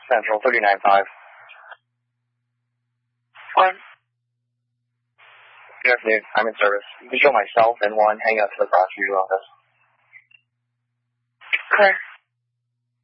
Central 39.5. One. Good afternoon. I'm in service. You can show myself and one hang up to the prosecutor's office. Clear.